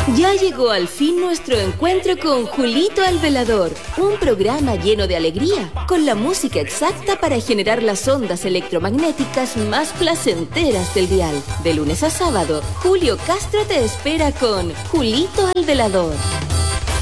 Ya llegó al fin nuestro encuentro con Julito al Velador, un programa lleno de alegría, con la música exacta para generar las ondas electromagnéticas más placenteras del dial. De lunes a sábado, Julio Castro te espera con Julito al Velador.